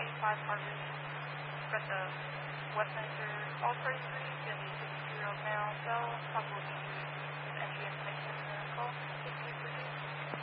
185 Harvest. Got the Westminster All Praise Street and the 52-year-old male cell, possible